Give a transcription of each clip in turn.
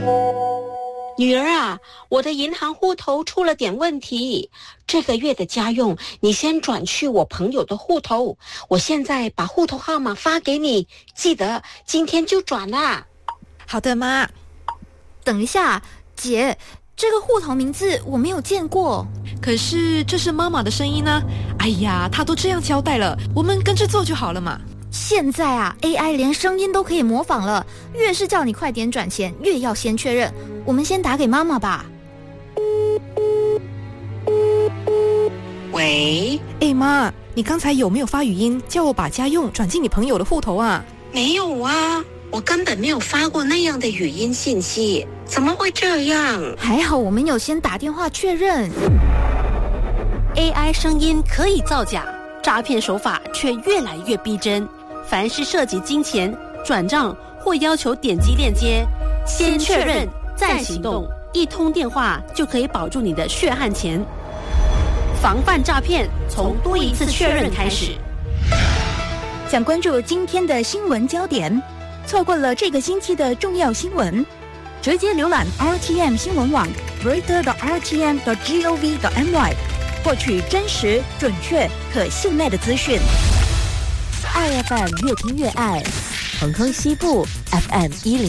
女儿啊，我的银行户头出了点问题，这个月的家用你先转去我朋友的户头，我现在把户头号码发给你，记得今天就转啦。 好的，妈。 等一下，姐，这个户头名字我没有见过。 可是这是妈妈的声音呢。哎呀，她都这样交代了，我们跟着做就好了嘛。 现在啊 ，AI 连声音都可以模仿了，越是叫你快点转钱，越要先确认。我们先打给妈妈吧。 喂， 妈，你刚才有没有发语音叫我把家用转进你朋友的户头啊？ 没有啊，我根本没有发过那样的语音信息，怎么会这样？ 还好我们有先打电话确认。 AI 声音可以造假，诈骗手法却越来越逼真。凡是涉及金钱、转账或要求点击链接，先确认再行动，一通电话就可以保住你的血汗钱。防范诈骗，从多一次确认开始。 想关注今天的新闻焦点，错过了这个星期的重要新闻，直接浏览 RTM 新闻网 reader.rtm.gov.my 获取真实、准确、可信赖的资讯。 爱 FM 越听越爱，恒亨西部 FM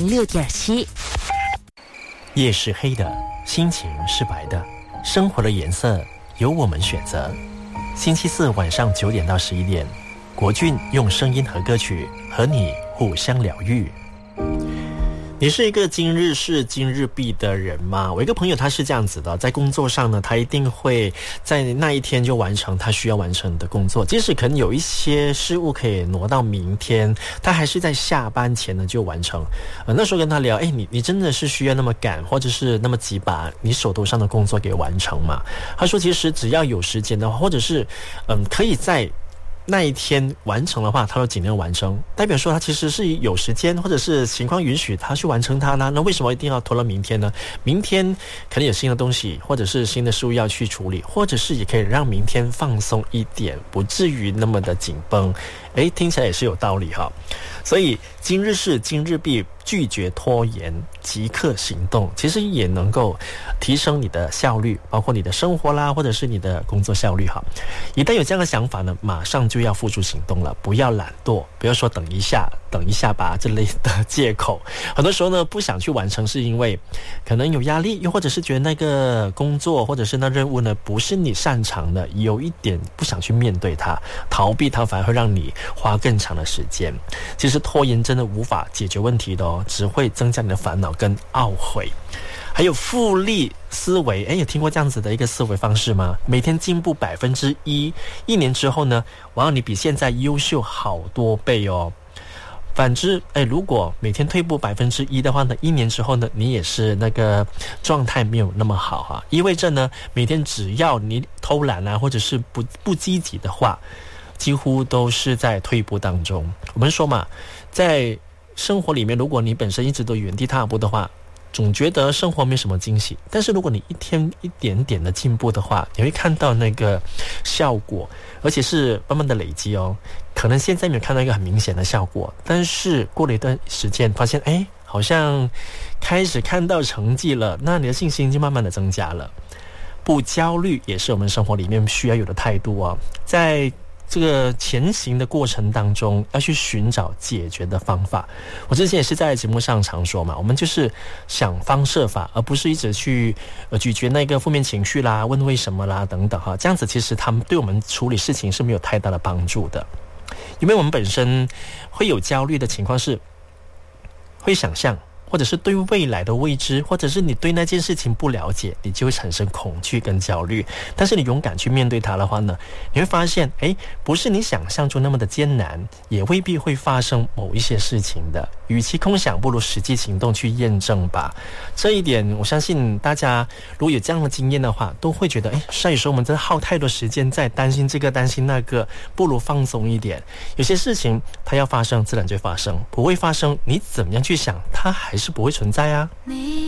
106.7。 夜是黑的，心情是白的，生活的颜色由我们选择。星期四晚上9点到11点，国俊用声音和歌曲和你互相疗愈。你是一个今日事今日毕的人吗？我一个朋友他是这样子的，在工作上呢，他一定会在那一天就完成他需要完成的工作，即使可能有一些事物可以挪到明天，他还是在下班前呢就完成。那时候跟他聊，你真的是需要那么赶，或者是那么急把你手头上的工作给完成吗？他说其实只要有时间的话，或者是可以在那一天完成的话，他都尽量完成，代表说他其实是有时间或者是情况允许他去完成它呢。那为什么一定要拖到明天呢？明天可能有新的东西或者是新的事物要去处理，或者是也可以让明天放松一点，不至于那么的紧绷。听起来也是有道理哈。所以今日事今日毕，拒绝拖延，即刻行动，其实也能够提升你的效率，包括你的生活啦，或者是你的工作效率哈。一旦有这样的想法呢，马上就要付诸行动了，不要懒惰，不要说等一下吧这类的借口。很多时候呢，不想去完成是因为可能有压力，又或者是觉得那个工作或者是那任务呢不是你擅长的，有一点不想去面对它，逃避它反而会让你花更长的时间。其实拖延真的无法解决问题的哦，只会增加你的烦恼跟懊悔。还有复利思维，有听过这样子的一个思维方式吗？每天进步1%，一年之后呢，哇，你比现在优秀好多倍哦。反之，如果每天退步1%的话呢，一年之后呢，你也是那个状态没有那么好哈。意味着呢，每天只要你偷懒啊，或者是不积极的话，几乎都是在退步当中。我们说嘛，在生活里面，如果你本身一直都原地踏步的话，总觉得生活没什么惊喜。但是如果你一天一点点的进步的话，你会看到那个效果，而且是慢慢的累积哦。可能现在没有看到一个很明显的效果，但是过了一段时间发现好像开始看到成绩了，那你的信心就慢慢的增加了。不焦虑也是我们生活里面需要有的态度哦。在这个前行的过程当中，要去寻找解决的方法。我之前也是在节目上常说嘛，我们就是想方设法，而不是一直去咀嚼那个负面情绪啦，问为什么啦等等哈。这样子其实他们对我们处理事情是没有太大的帮助的。因为我们本身会有焦虑的情况是会想象，或者是对未来的未知，或者是你对那件事情不了解，你就会产生恐惧跟焦虑。但是你勇敢去面对它的话呢，你会发现不是你想象中那么的艰难，也未必会发生某一些事情的。与其空想，不如实际行动去验证吧。这一点我相信大家如果有这样的经验的话，都会觉得是有时候我们真的耗太多时间在担心这个担心那个，不如放松一点。有些事情它要发生自然就发生，不会发生你怎么样去想它还是不会存在啊。